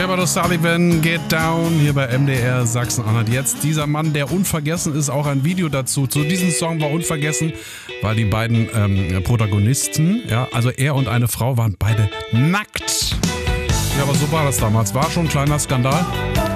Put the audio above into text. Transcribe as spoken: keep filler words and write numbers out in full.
Gilbert O'Sullivan, Get Down, hier bei M D R Sachsen-Anhalt. Jetzt dieser Mann, der unvergessen ist, auch ein Video dazu. Zu diesem Song war unvergessen, weil die beiden ähm, Protagonisten, ja, also er und eine Frau, waren beide nackt. Ja, aber so war das damals. War schon ein kleiner Skandal.